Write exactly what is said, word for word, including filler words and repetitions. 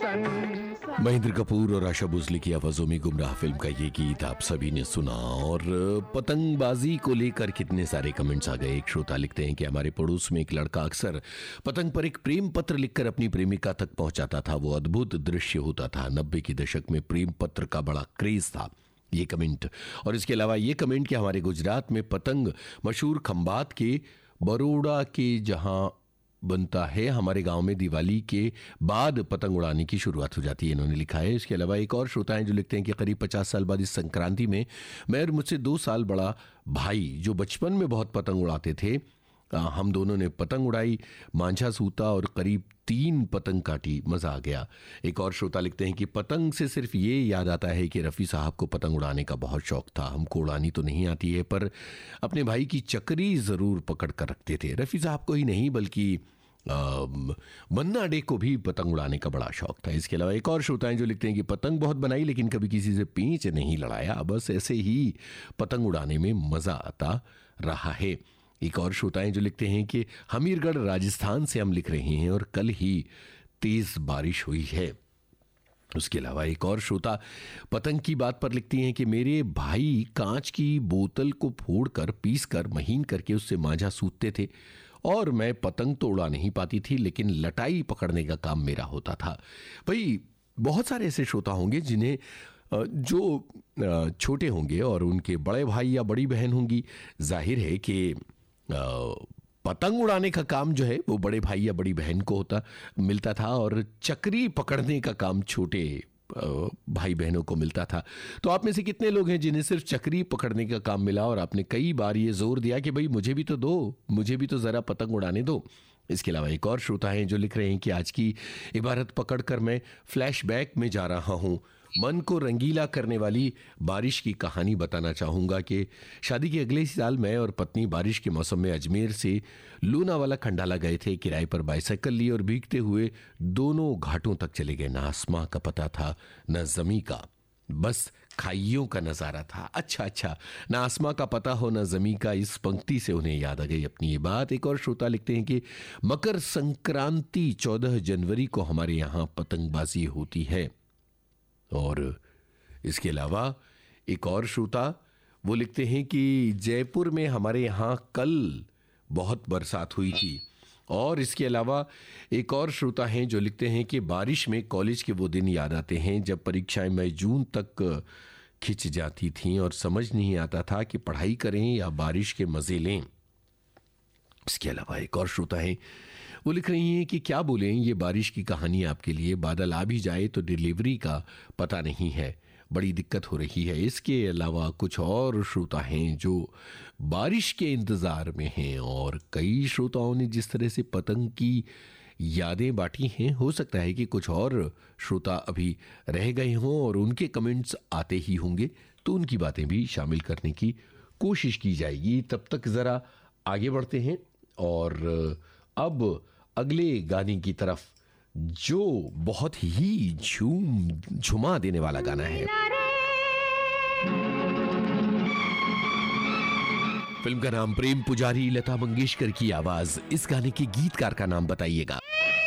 महेंद्र कपूर और आशा भोसले की आवाजों में गुमराह फिल्म का ये गीत आप सभी ने सुना। और पतंगबाजी को लेकर कितने सारे कमेंट्स आ गए। एक श्रोता लिखते हैं कि हमारे पड़ोस में एक लड़का अक्सर पतंग पर एक प्रेम पत्र लिखकर अपनी प्रेमिका तक पहुंचाता था। वो अद्भुत दृश्य होता था। नब्बे के दशक में प्रेम पत्र का बड़ा क्रेज था। ये कमेंट, और इसके अलावा ये कमेंट कि हमारे गुजरात में पतंग मशहूर खंबात के बरोड़ा के जहां बनता है, हमारे गांव में दिवाली के बाद पतंग उड़ाने की शुरुआत हो जाती है, इन्होंने लिखा है। इसके अलावा एक और श्रोता हैं जो लिखते हैं कि करीब पचास साल बाद इस संक्रांति में मैं और मुझसे दो साल बड़ा भाई जो बचपन में बहुत पतंग उड़ाते थे, हम दोनों ने पतंग उड़ाई, मांझा सूता और करीब तीन पतंग काटी, मजा आ गया। एक और श्रोता लिखते हैं कि पतंग से सिर्फ ये याद आता है कि रफ़ी साहब को पतंग उड़ाने का बहुत शौक था। हमको उड़ानी तो नहीं आती है पर अपने भाई की चक्री जरूर पकड़ कर रखते थे। रफ़ी साहब को ही नहीं बल्कि मन्ना डे को भी पतंग उड़ाने का बड़ा शौक था। इसके अलावा एक और श्रोता हैं जो लिखते हैं कि पतंग बहुत बनाई लेकिन कभी किसी से पेंच नहीं लड़ाया, बस ऐसे ही पतंग उड़ाने में मजा आता रहा है। एक और श्रोता हैं जो लिखते हैं कि हमीरगढ़ राजस्थान से हम लिख रहे हैं और कल ही तेज बारिश हुई है। उसके अलावा एक और श्रोता पतंग की बात पर लिखती हैं कि मेरे भाई कांच की बोतल को फोड़कर पीसकर महीन करके उससे मांझा सूतते थे और मैं पतंग तो उड़ा नहीं पाती थी लेकिन लटाई पकड़ने का काम मेरा होता था। भाई बहुत सारे ऐसे श्रोता होंगे जिन्हें जो छोटे होंगे और उनके बड़े भाई या बड़ी बहन होंगी, जाहिर है कि पतंग उड़ाने का काम जो है वो बड़े भाई या बड़ी बहन को होता मिलता था और चक्री पकड़ने का काम छोटे भाई बहनों को मिलता था। तो आप में से कितने लोग हैं जिन्हें सिर्फ चक्री पकड़ने का काम मिला और आपने कई बार ये जोर दिया कि भाई मुझे भी तो दो, मुझे भी तो जरा पतंग उड़ाने दो। इसके अलावा एक और श्रोता हैं जो लिख रहे हैं कि आज की इबारत पकड़कर मैं फ्लैशबैक में जा रहा हूं। मन को रंगीला करने वाली बारिश की कहानी बताना चाहूँगा कि शादी के अगले साल मैं और पत्नी बारिश के मौसम में अजमेर से लोनावाला खंडाला गए थे। किराए पर बाइसाइकिल ली और भीगते हुए दोनों घाटों तक चले गए। ना आसमां का पता था न जमी का, बस खाइयों का नजारा था। अच्छा अच्छा, ना आसमां का पता हो न जमी का, इस पंक्ति से उन्हें याद आ गई अपनी ये बात। एक और श्रोता लिखते हैं कि मकर संक्रांति चौदह जनवरी को हमारे यहाँ पतंगबाजी होती है। और इसके अलावा एक और श्रोता वो लिखते हैं कि जयपुर में हमारे यहाँ कल बहुत बरसात हुई थी। और इसके अलावा एक और श्रोता हैं जो लिखते हैं कि बारिश में कॉलेज के वो दिन याद आते हैं जब परीक्षाएं मई जून तक खिंच जाती थीं और समझ नहीं आता था कि पढ़ाई करें या बारिश के मजे लें। इसके अलावा एक और श्रोता हैं वो लिख रही हैं कि क्या बोलें, ये बारिश की कहानी आपके लिए। बादल आ भी जाए तो डिलीवरी का पता नहीं है, बड़ी दिक्कत हो रही है। इसके अलावा कुछ और श्रोता हैं जो बारिश के इंतज़ार में हैं और कई श्रोताओं ने जिस तरह से पतंग की यादें बांटी हैं, हो सकता है कि कुछ और श्रोता अभी रह गए हों और उनके कमेंट्स आते ही होंगे, तो उनकी बातें भी शामिल करने की कोशिश की जाएगी। तब तक ज़रा आगे बढ़ते हैं और अब अगले गाने की तरफ जो बहुत ही झूम झुमा देने वाला गाना है। फिल्म का नाम प्रेम पुजारी, लता मंगेशकर की आवाज। इस गाने के गीतकार का नाम बताइएगा।